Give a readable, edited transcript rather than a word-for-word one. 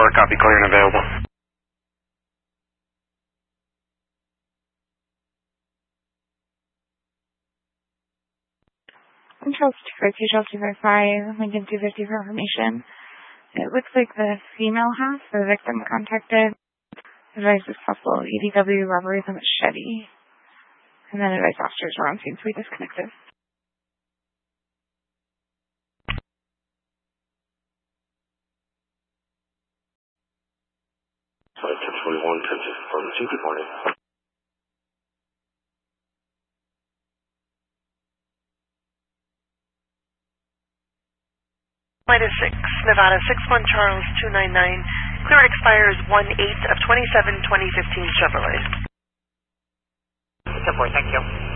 copy, clear and available. Control 252, 255, Lincoln 250 for information. It looks like the female half, the victim contacted, advised as possible EDW robbery with a machete, and then advised officers were on scene to be disconnected. Sorry, 1041, 1042, good morning. Flight is 6, Nevada 61 Charles 299. Clearance expires 1/8 of 27-2015 Chevrolet. 10-4, thank you.